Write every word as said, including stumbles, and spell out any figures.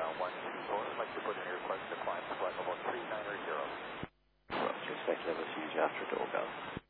one two four. I'd like to put in a request to climb flight level three nine zero. Roger, speculative huge after Dolgo.